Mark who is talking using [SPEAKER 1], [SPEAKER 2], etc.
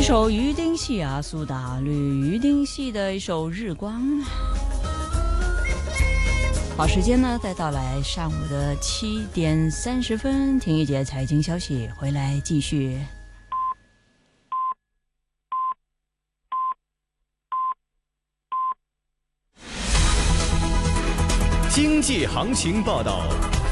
[SPEAKER 1] 首于丁系啊，苏打绿于丁系的一首《日光》。好，时间呢再到来上午的7点30分，听一节财经消息，回来继续。
[SPEAKER 2] 经济行情报道。